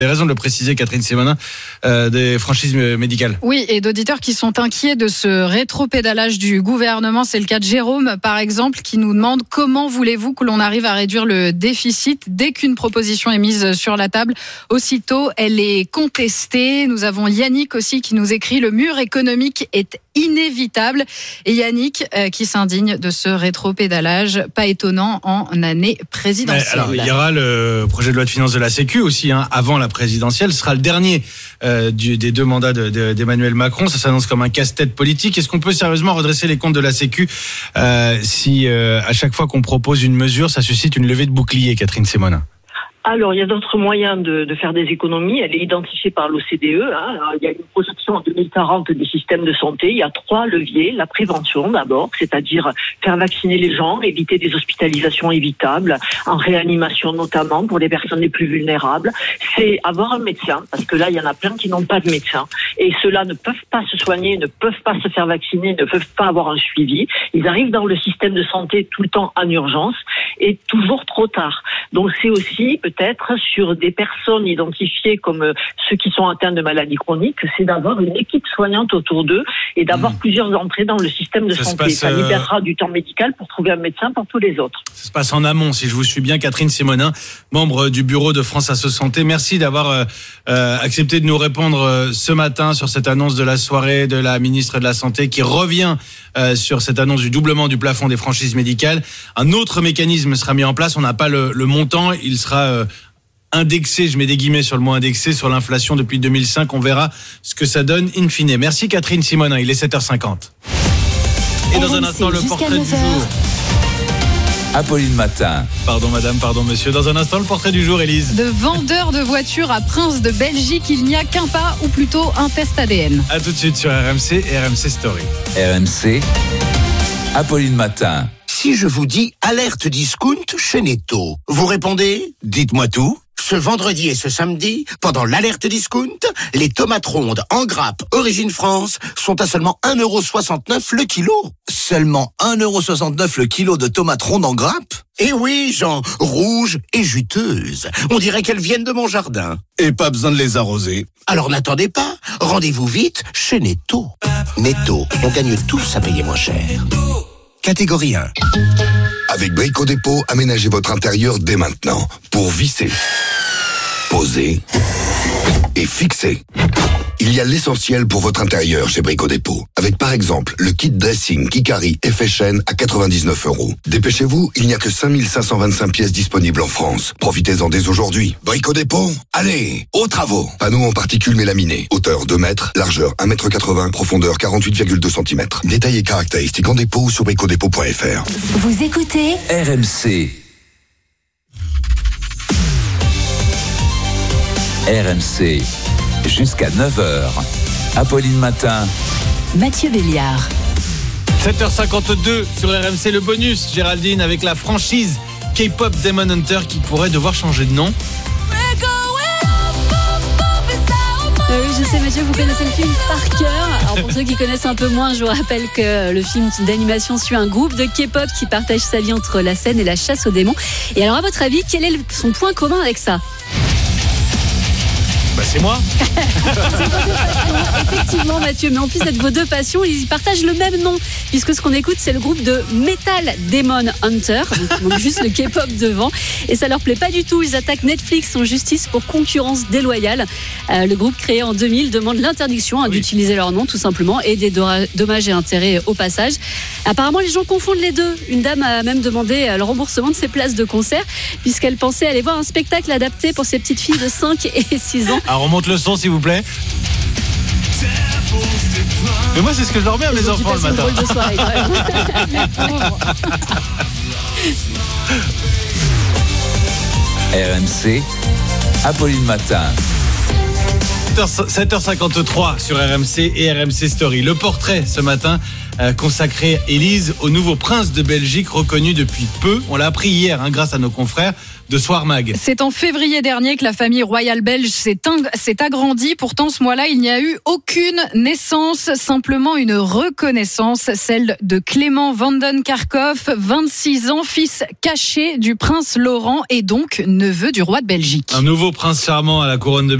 Vous avez raison de le préciser, Catherine Simonin, des franchises médicales. Oui, et d'auditeurs qui sont inquiets de ce rétropédalage du gouvernement. C'est le cas de Jérôme, par exemple, qui nous demande comment voulez-vous que l'on arrive à réduire le déficit dès qu'une proposition est mise sur la table. Aussitôt, elle est contestée. Nous avons Yannick aussi qui nous écrit « Le mur économique est inévitable ». Et Yannick qui s'indigne de ce rétropédalage, pas étonnant en année présidentielle. Alors, il y aura le projet de loi de finances de la Sécu aussi, avant la présidentielle. Ce sera le dernier des 2 mandats d'Emmanuel Macron. Ça s'annonce comme un casse-tête politique. Est-ce qu'on peut sérieusement redresser les comptes de la Sécu si à chaque fois qu'on propose une mesure, ça suscite une levée de bouclier, Catherine Simonin? Alors, il y a d'autres moyens de faire des économies. Elle est identifiée par l'OCDE. Il y a une projection en 2040 des systèmes de santé. Il y a 3 leviers. La prévention, d'abord, c'est-à-dire faire vacciner les gens, éviter des hospitalisations évitables, en réanimation notamment pour les personnes les plus vulnérables. C'est avoir un médecin, parce que là, il y en a plein qui n'ont pas de médecin. Et ceux-là ne peuvent pas se soigner, ne peuvent pas se faire vacciner, ne peuvent pas avoir un suivi. Ils arrivent dans le système de santé tout le temps en urgence et toujours trop tard. Donc, c'est aussi peut-être sur des personnes identifiées comme ceux qui sont atteints de maladies chroniques, c'est d'avoir une équipe soignante autour d'eux et d'avoir plusieurs entrées dans le système de santé. Ça libérera du temps médical pour trouver un médecin pour tous les autres. Ça se passe en amont, si je vous suis bien. Catherine Simonin, membre du bureau de France Asso Santé, merci d'avoir accepté de nous répondre ce matin sur cette annonce de la soirée de la ministre de la Santé qui revient sur cette annonce du doublement du plafond des franchises médicales. Un autre mécanisme sera mis en place, on n'a pas le montant, il sera indexé, je mets des guillemets sur le mot indexé, sur l'inflation depuis 2005. On verra ce que ça donne in fine. Merci Catherine Simonin, il est 7h50. Et dans un instant, le portrait du jour. Apolline Matin. Pardon madame, pardon monsieur. Dans un instant, le portrait du jour, Élise. De vendeur de voitures à Prince de Belgique, il n'y a qu'un pas, ou plutôt un test ADN. A tout de suite sur RMC et RMC Story. RMC, Apolline Matin. Si je vous dis alerte discount chez Netto, vous répondez ? Dites-moi tout. Ce vendredi et ce samedi, pendant l'alerte discount, les tomates rondes en grappe Origine France sont à seulement 1,69€ le kilo. Seulement 1,69€ le kilo de tomates rondes en grappe ? Eh oui, Jean, rouges et juteuses. On dirait qu'elles viennent de mon jardin. Et pas besoin de les arroser. Alors n'attendez pas, rendez-vous vite chez Netto. Netto, on gagne tous à payer moins cher. Catégorie 1. Avec Brico Dépôt, aménagez votre intérieur dès maintenant pour visser, poser et fixer. Il y a l'essentiel pour votre intérieur chez Brico Dépôt. Avec par exemple le kit dressing Kikari effet chaîne à 99€. Dépêchez-vous, il n'y a que 5525 pièces disponibles en France. Profitez-en dès aujourd'hui. Brico Dépôt, allez, aux travaux. Panneaux en particules mélaminés. Hauteur 2 mètres, largeur 1,80 m, profondeur 48,2 cm. Détails et caractéristiques en dépôt sur bricodépôt.fr. Vous écoutez RMC. RMC. Jusqu'à 9h. Apolline Matin. Mathieu Béliard. 7h52 sur RMC, le bonus, Géraldine, avec la franchise K-pop Demon Hunter qui pourrait devoir changer de nom. Oui, je sais Mathieu, vous connaissez le film par cœur. Alors pour ceux qui connaissent un peu moins, je vous rappelle que le film d'animation suit un groupe de K-pop qui partage sa vie entre la scène et la chasse aux démons. Et alors à votre avis, quel est son point commun avec ça ? C'est moi. C'est vos deux passions, effectivement Mathieu, mais en plus d'être vos deux passions, ils partagent le même nom, puisque ce qu'on écoute c'est le groupe de Metal Demon Hunter, donc juste le K-pop devant, et ça leur plaît pas du tout. Ils attaquent Netflix en justice pour concurrence déloyale. Le groupe créé en 2000 demande l'interdiction d'utiliser leur nom tout simplement et des dommages et intérêts au passage. Apparemment les gens confondent les deux. Une dame a même demandé le remboursement de ses places de concert puisqu'elle pensait aller voir un spectacle adapté pour ses petites filles de 5 et 6 ans. Alors on monte le son s'il vous plaît. Mais moi c'est ce que je leur mets à mes enfants le matin. De soirée, RMC, Apolline Matin. 7h53 sur RMC et RMC Story. Le portrait ce matin consacré, Élise, au nouveau prince de Belgique reconnu depuis peu. On l'a appris hier grâce à nos confrères de Soir Mag. C'est en février dernier que la famille royale belge s'est agrandie. Pourtant, ce mois-là, il n'y a eu aucune naissance, simplement une reconnaissance, celle de Clément Vandenkerkhoff, 26 ans, fils caché du prince Laurent et donc neveu du roi de Belgique. Un nouveau prince charmant à la couronne de